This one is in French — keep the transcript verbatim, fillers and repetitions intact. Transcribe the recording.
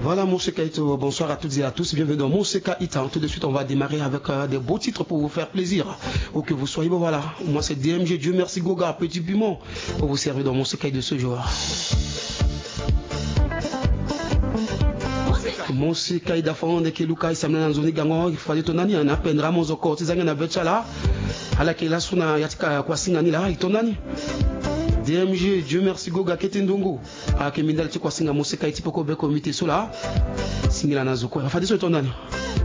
Voilà mon Sekaito, bonsoir à toutes et à tous, bienvenue dans mon Sekaita. Tout de suite on va démarrer avec euh, des beaux titres pour vous faire plaisir, ou que vous soyez, bon voilà, moi c'est D M G, Dieu merci Goga, Petit Piment, pour vous servir dans mon Sekai de ce jour. Mon Sekai d'affaire que Luka et Samna Nzoni Gango, il fallait tonani, on appelle Ramon Zoko, Tizanga na Betchala, à la Kela Suna Yatika Kwasingani là, il tonani. D M G, Dieu merci Goga Ketendongo. A Kemindal Tikwasinga Moseka Itipoko Be Comité Sola. Singila Nazuko. Fadi so tonani.